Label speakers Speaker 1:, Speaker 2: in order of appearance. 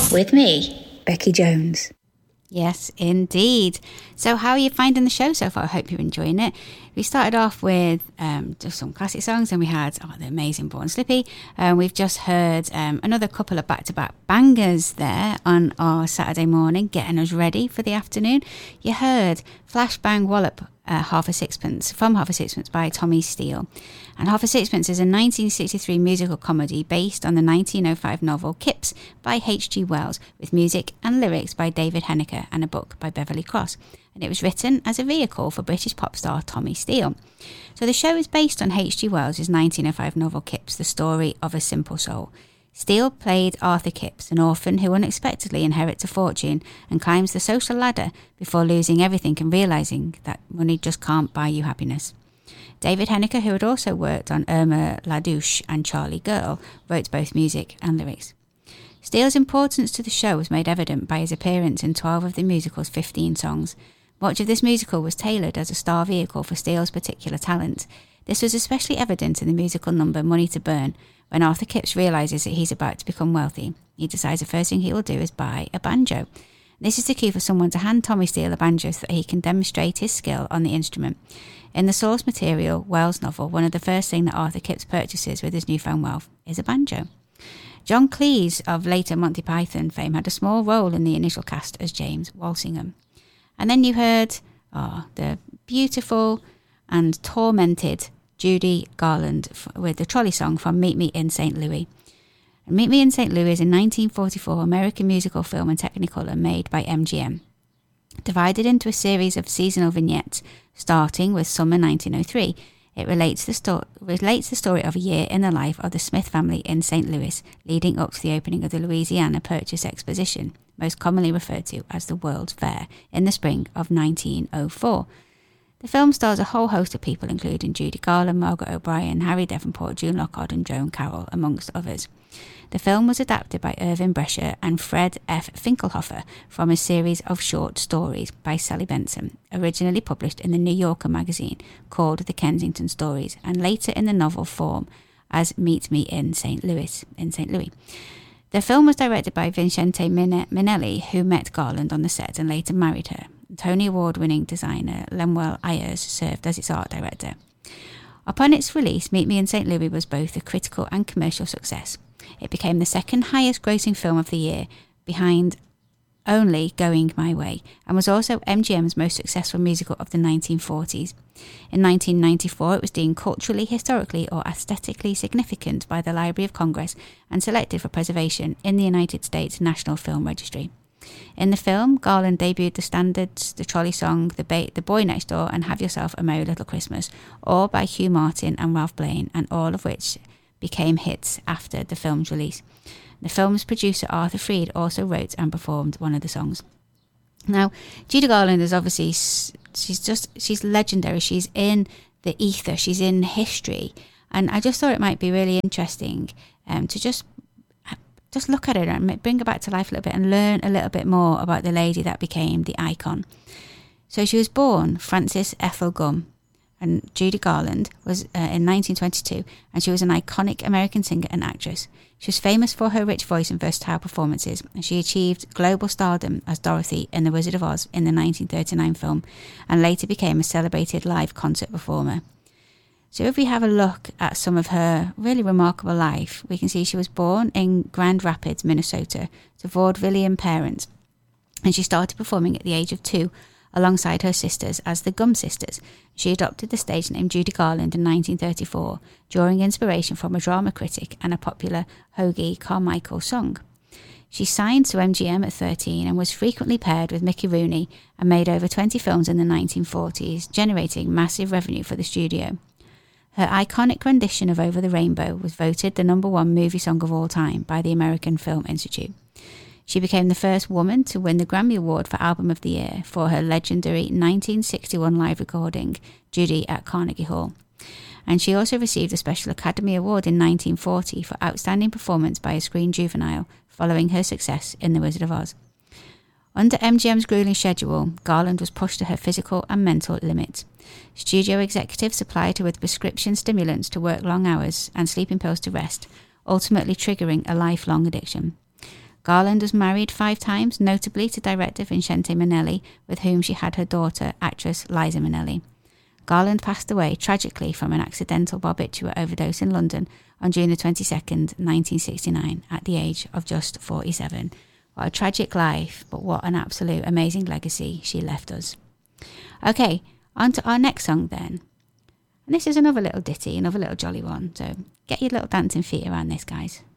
Speaker 1: With me, Becky Jones.
Speaker 2: Yes, indeed. So how are you finding the show so far? I hope you're enjoying it. We started off with just some classic songs, and we had the amazing Born Slippy. We've just heard another couple of back-to-back bangers there on our Saturday morning, getting us ready for the afternoon. You heard Flash Bang Wallop, Half a Sixpence, from Half a Sixpence by Tommy Steele. And Half a Sixpence is a 1963 musical comedy based on the 1905 novel Kips by H.G. Wells, with music and lyrics by David Henniker and a book by Beverly Cross. And it was written as a vehicle for British pop star Tommy Steele. So the show is based on H.G. Wells' 1905 novel Kips, The Story of a Simple Soul. Steele played Arthur Kipps, an orphan who unexpectedly inherits a fortune and climbs the social ladder before losing everything and realising that money just can't buy you happiness. David Henniker, who had also worked on Irma La Douce and Charlie Girl, wrote both music and lyrics. Steele's importance to the show was made evident by his appearance in 12 of the musical's 15 songs. Much of this musical was tailored as a star vehicle for Steele's particular talent. This was especially evident in the musical number Money to Burn. When Arthur Kipps realises that he's about to become wealthy, he decides the first thing he will do is buy a banjo. This is the cue for someone to hand Tommy Steele a banjo so that he can demonstrate his skill on the instrument. In the source material, Wells' novel, one of the first things that Arthur Kipps purchases with his newfound wealth is a banjo. John Cleese, of later Monty Python fame, had a small role in the initial cast as James Walsingham. And then you heard the beautiful and tormented Judy Garland with the trolley song from Meet Me in St. Louis. And Meet Me in St. Louis is a 1944 American musical film and technicolor made by MGM. Divided into a series of seasonal vignettes starting with summer 1903, it relates the story of a year in the life of the Smith family in St. Louis, leading up to the opening of the Louisiana Purchase Exposition, most commonly referred to as the World's Fair, in the spring of 1904. The film stars a whole host of people, including Judy Garland, Margaret O'Brien, Harry Davenport, June Lockhart and Joan Carroll, amongst others. The film was adapted by Irving Brescher and Fred F. Finkelhofer from a series of short stories by Sally Benson, originally published in the New Yorker magazine called The Kensington Stories, and later in the novel form as Meet Me in St. Louis. The film was directed by Vincente Minnelli, who met Garland on the set and later married her. Tony Award-winning designer Lemuel Ayers served as its art director. Upon its release, Meet Me in St. Louis was both a critical and commercial success. It became the second highest grossing film of the year, behind only Going My Way, and was also MGM's most successful musical of the 1940s. In 1994, it was deemed culturally, historically or aesthetically significant by the Library of Congress and selected for preservation in the United States National Film Registry. In the film, Garland debuted the standards, the trolley song, The Boy Next Door and Have Yourself a Merry Little Christmas, all by Hugh Martin and Ralph Blaine, and all of which became hits after the film's release. The film's producer Arthur Freed also wrote and performed one of the songs. Now, Judy Garland is obviously, she's legendary. She's in the ether, she's in history, and I just thought it might be really interesting to just look at her and bring her back to life a little bit and learn a little bit more about the lady that became the icon. So she was born Frances Ethel Gumm, and Judy Garland was in 1922, and she was an iconic American singer and actress. She was famous for her rich voice and versatile performances, and she achieved global stardom as Dorothy in The Wizard of Oz in the 1939 film, and later became a celebrated live concert performer. So if we have a look at some of her really remarkable life, we can see she was born in Grand Rapids, Minnesota, to vaudevillian parents, and she started performing at the age of 2 alongside her sisters as the Gumm Sisters. She adopted the stage name Judy Garland in 1934, drawing inspiration from a drama critic and a popular Hoagie Carmichael song. She signed to MGM at 13 and was frequently paired with Mickey Rooney, and made over 20 films in the 1940s, generating massive revenue for the studio. Her iconic rendition of Over the Rainbow was voted the #1 movie song of all time by the American Film Institute. She became the first woman to win the Grammy Award for Album of the Year for her legendary 1961 live recording, Judy at Carnegie Hall. And she also received a Special Academy Award in 1940 for outstanding performance by a screen juvenile following her success in The Wizard of Oz. Under MGM's grueling schedule, Garland was pushed to her physical and mental limits. Studio executives supplied her with prescription stimulants to work long hours and sleeping pills to rest, ultimately triggering a lifelong addiction. Garland was married 5 times, notably to director Vincente Minnelli, with whom she had her daughter, actress Liza Minnelli. Garland passed away tragically from an accidental barbiturate overdose in London on June the 22nd, 1969, at the age of just 47. What a tragic life, but what an absolute amazing legacy she left us. Okay, on to our next song then. And this is another little ditty, another little jolly one, so get your little dancing feet around this, guys.